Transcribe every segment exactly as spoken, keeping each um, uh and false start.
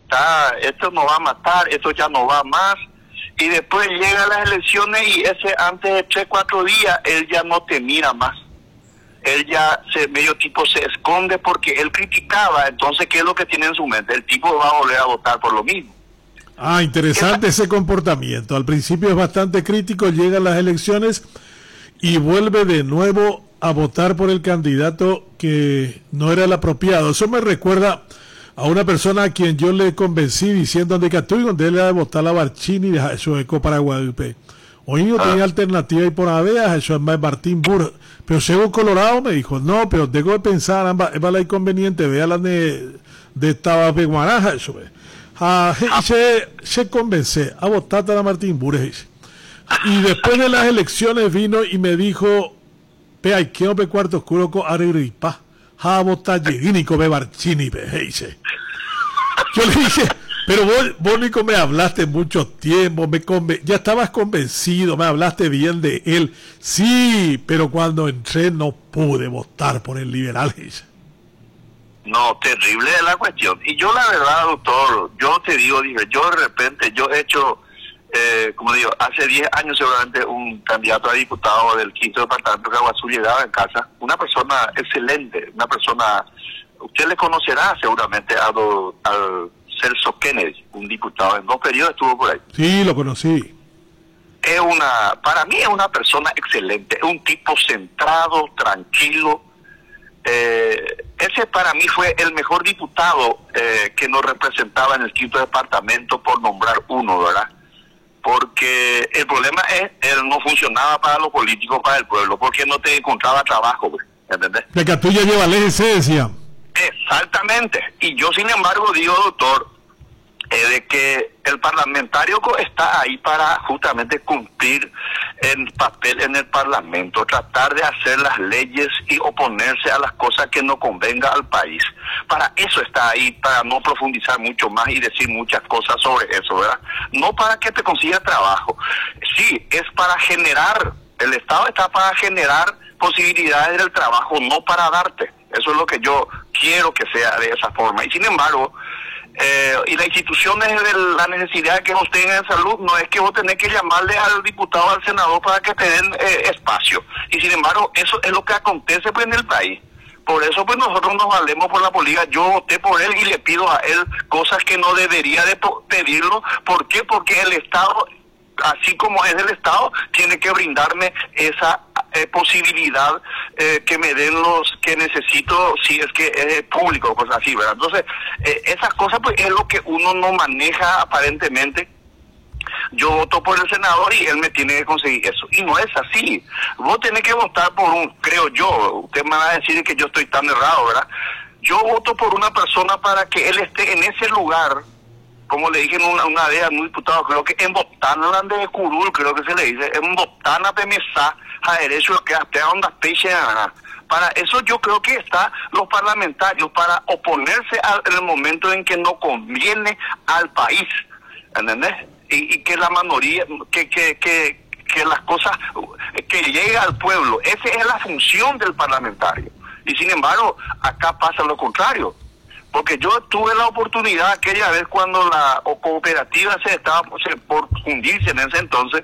está, esto nos va a matar, esto ya no va más. Y después llegan las elecciones y ese antes de tres, cuatro días, él ya no te mira más. Él ya se medio tipo se esconde porque él criticaba, entonces ¿qué es lo que tiene en su mente? El tipo va a volver a votar por lo mismo. Ah, interesante ese comportamiento. Al principio es bastante crítico, llegan las elecciones y vuelve de nuevo a votar por el candidato que no era el apropiado. Eso me recuerda a una persona a quien yo le convencí diciendo de que tú donde él era de votar la Barchini de su eco Paraguay. Hoy no tenía alternativa y por avea, eso es Martín Burr. Pero llegó Colorado, me dijo, no, pero tengo que pensar, es la inconveniente, vea la de, de Tabapeguaraja, eso es. Ah, se, se convence a votar a Martín Burr. Y después de las elecciones vino y me dijo, pe, hay que hombre cuarto oscuro con arregripa. A votar Yeginico be Barchini, be, yo le dije, pero vos, vos Nico, me hablaste mucho tiempo, me conven ya estabas convencido, me hablaste bien de él. Sí, pero cuando entré no pude votar por el liberal. No, terrible es la cuestión. Y yo la verdad, doctor, yo te digo, dije, yo de repente, yo he hecho, eh, como digo, hace diez años seguramente un candidato a diputado del quinto departamento de Caguazú llegaba en casa, una persona excelente, una persona, usted le conocerá seguramente a do, al Celso Kennedy, un diputado, en dos periodos estuvo por ahí. Sí, lo conocí. Es una, para mí es una persona excelente, es un tipo centrado, tranquilo. Eh, ese para mí fue el mejor diputado eh, que nos representaba en el quinto departamento, por nombrar uno, ¿verdad? Porque el problema es, él no funcionaba para los políticos, para el pueblo, porque no te encontraba trabajo, ¿entendés? De que tú ya llevas ese, decía. Exactamente. Y yo, sin embargo, digo, doctor, eh, de que el parlamentario está ahí para justamente cumplir el papel en el Parlamento, tratar de hacer las leyes y oponerse a las cosas que no convenga al país. Para eso está ahí, para no profundizar mucho más y decir muchas cosas sobre eso, ¿verdad? No para que te consiga trabajo. Sí, es para generar, el Estado está para generar posibilidades del trabajo, no para darte. Eso es lo que yo quiero que sea de esa forma. Y sin embargo, eh, y las instituciones de la necesidad que vos tengas en salud, no es que vos tenés que llamarle al diputado, al senador para que te den eh, espacio. Y sin embargo, eso es lo que acontece pues en el país. Por eso pues nosotros nos valemos por la política. Yo voté por él y le pido a él cosas que no debería de pedirlo. ¿Por qué? Porque el Estado, así como es del Estado, tiene que brindarme esa eh, posibilidad eh, que me den los que necesito, si es que es público, cosas así, ¿verdad? Entonces, eh, esas cosas pues es lo que uno no maneja aparentemente. Yo voto por el senador y él me tiene que conseguir eso. Y no es así. Vos tenés que votar por un, creo yo, usted me va a decir que yo estoy tan errado, ¿verdad? Yo voto por una persona para que él esté en ese lugar, como le dije en una, una vez a un diputado, creo que en Botana de Curul, creo que se le dice, en Botana de Mesa, a derecho que hasta donde peixe. Para eso yo creo que están los parlamentarios, para oponerse al, en el momento en que no conviene al país, ¿entendés? Y, y que la mayoría, que, que, que, que las cosas, que llegue al pueblo, esa es la función del parlamentario. Y sin embargo, acá pasa lo contrario. Porque yo tuve la oportunidad aquella vez cuando la cooperativa se estaba se, por fundirse en ese entonces,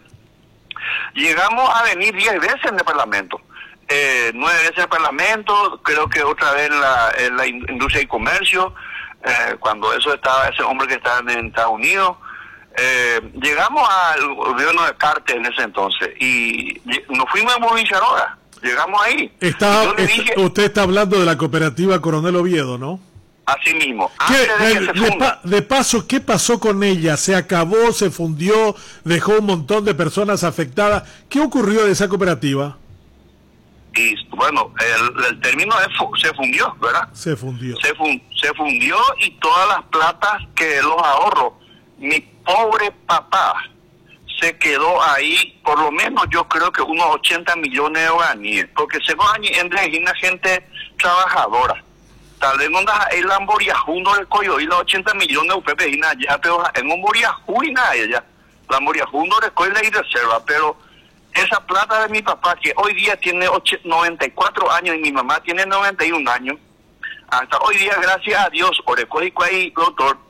llegamos a venir diez veces en el Parlamento, eh, nueve veces en el Parlamento, creo que otra vez en la, en la industria y comercio, eh, cuando eso estaba, ese hombre que estaba en Estados Unidos, eh, llegamos al gobierno de Carter en ese entonces y nos fuimos a movilizar ahora, llegamos ahí. Está, está, dije, usted está hablando de la cooperativa Coronel Oviedo, ¿no? Así mismo. De, de, de, pa, de paso, ¿qué pasó con ella? ¿Se acabó, se fundió, dejó un montón de personas afectadas? ¿Qué ocurrió de esa cooperativa? Y bueno, el, el término es se fundió, ¿verdad? Se fundió. Se, fun, se fundió y todas las platas que los ahorros, mi pobre papá se quedó ahí, por lo menos yo creo que unos ochenta millones de guaraníes, porque se van en la gente trabajadora. Tal vez no da el Lamboriajundo del Coyo y los ochenta millones de U P P ya, pero en un Moriajuina ella, la Moriajundo del Coyo y reserva, pero esa plata de mi papá, que hoy día tiene noventa y cuatro años y mi mamá tiene noventa y un años, hasta hoy día, gracias a Dios, Orecoy y doctor,